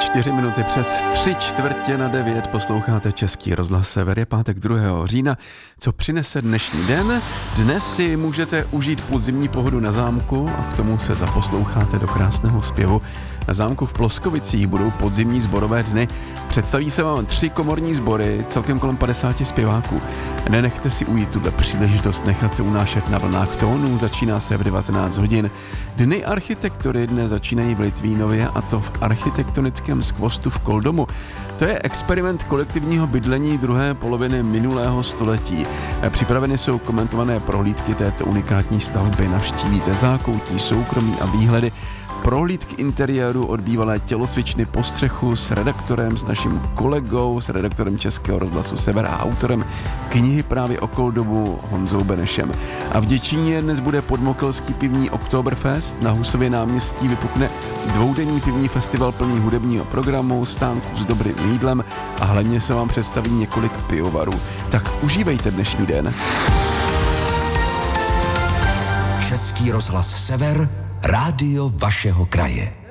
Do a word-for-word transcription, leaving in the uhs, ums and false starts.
Čtyři minuty před tři čtvrtě na devět posloucháte Český rozhlas Sever. Je pátek druhého října. Co přinese dnešní den? Dnes si můžete užít podzimní pohodu na zámku a k tomu se zaposloucháte do krásného zpěvu. Na zámku v Ploskovicích budou podzimní sborové dny. Představí se vám tři komorní sbory, celkem kolem padesáti zpěváků. Nenechte si ujít tuhle příležitost nechat se unášet na vlnách tónů. Začíná se v devatenáct hodin. Dny architektury dnes začínají v Litvínově, a to v architektonickém skvostu v Koldomu. To je experiment kolektivního bydlení druhé poloviny minulého století. Připraveny jsou komentované prohlídky této unikátní stavby. Navštívíte zákoutí, soukromí a výhledy. Prohlídky interiéru od bývalé tělocvičny po střechu s redaktorem, s naším kolegou, s redaktorem Českého rozhlasu Sever a autorem knihy právě o Koldomu Honzou Benešem. A v Děčíně dnes bude podmokelský pivní Oktoberfest. Na Husově náměstí vypukne dvoudenní pivní festival plný hudebního programu, stánků s dobrým jídlem a hlavně se vám představí několik pivovarů. Tak užívejte dnešní den. Český rozhlas Sever, rádio vašeho kraje.